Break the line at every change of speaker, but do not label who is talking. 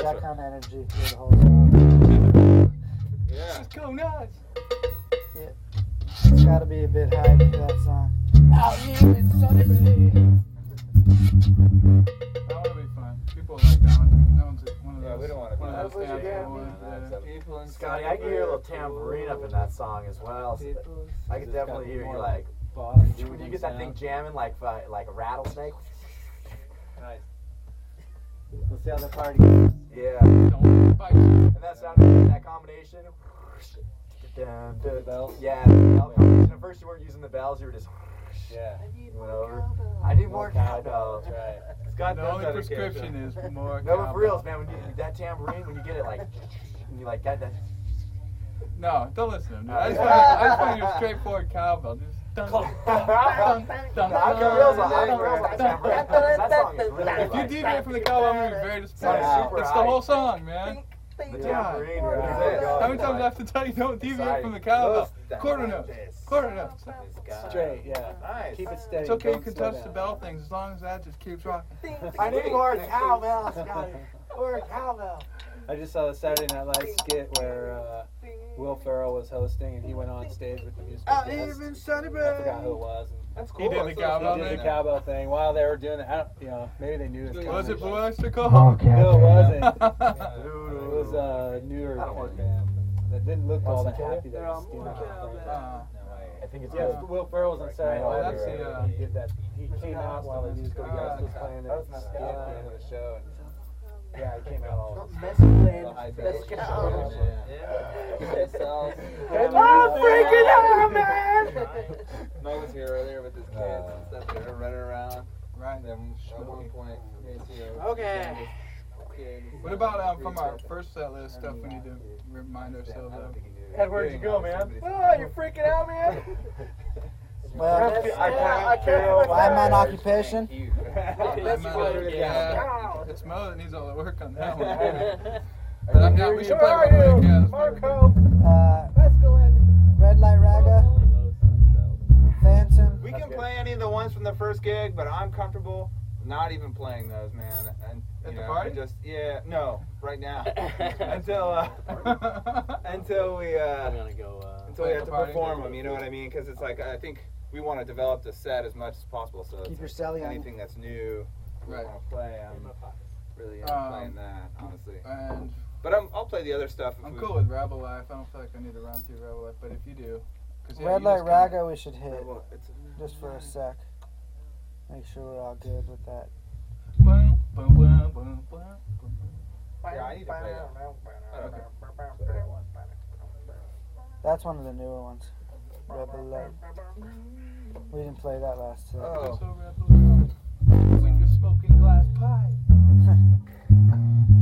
that kind of energy through the whole song.
Yeah.
Just go nuts.
Yeah. It's got to be a bit high for that song.
Out here in sunny Bay. That one will be fun. People like that one. That one's one of those.
Yeah, we don't want to
one of those
be
sample ones.
People in
Scotty, I can hear a little tambourine up in that song as well. So I can definitely hear you like when you get that thing jamming like a rattlesnake.
Nice.
We'll see how the party goes.
Yeah.
Don't fight.
And that sound, that combination.
The bells?
Yeah, the bell combination. At first you weren't using the bells, you were just
Yeah.
went over. I need more cowbell.
That's right. Scott
The
does
only
that
prescription is more.
No, but for
cowbell.
reals, man, when you that tambourine, when you get it like, when you like got that.
No, don't listen to him. I just want your straightforward cowbell. Just dun, dun, dun, dun,
I can reels on that tambourine. That song is really
If you
like,
deviate from the cowbell, I'm gonna be very disappointed.
Sounds super
It's the
high.
whole song, man.
the
Yeah.
tambourine.
How many times do I have to tell you don't deviate from the cowbell? Quarter notes. Quarter notes.
Straight, yeah.
Nice.
Keep it steady.
It's okay, you
don't
can
slow
touch the
down.
bell things as long as that just keeps rocking.
I need more cowbell, Scotty. More cowbell.
I just saw the Saturday Night Live skit where Will Ferrell was hosting and he went on stage with the musical guest. I forgot who it was.
That's
He did the cowbell
He did
thing.
the cowbell thing while they were doing it. I don't, maybe they knew it was
Was it
coming.
Blue Oyster Cult?
No, it wasn't.
It
It was a newer band that didn't look all that happy that was stealing it.
I think it's
Yeah,
good.
Will Ferrell was on Saturday
Oh,
Night
that's
Live.
the,
He did that. He came out while the musical guest was playing
That was
it.
not at the end of the show.
Yeah, he came out all.
I'm
freaking
out, man! Mo was here earlier with his kids and stuff. They were running around.
Right.
And then at one point,
Okay.
What about from our first set list stuff we need to remind ourselves of?
Ed, where'd you go, man? Oh, you're freaking out, man!
Well, I'm on occupation.
Yeah, it's Mo that needs all the work on that one. But I'm not. We should play real quick. Yeah,
Marco!
Red Light Raga, Phantom.
We can play any of the ones from the first gig, but I'm comfortable not even playing those, man. And
At
you
the
know,
party?
just no, right now. until we
gonna go.
until we have to
party?
perform them. You know what I mean? Because it's like I think we want to develop the set as much as possible. So
Keep
it's
your celly on.
anything that's new, we
Right.
want to play. I'm really playing that, honestly.
And
But I'll play the other stuff. If
I'm
we-
cool with Rebel Life. I don't feel like I need to run through Rebel Life, but if you do, cause,
Red Light Raga we should hit
Well, it's-
just for a sec. Make sure we're all good with that.
Boom, boom, boom, boom, boom.
Yeah, I need to play that. Okay.
That's one of the newer ones. Rebel Light. We didn't play that last set.
Oh.
So Rebel Life. When you're smoking glass pipe.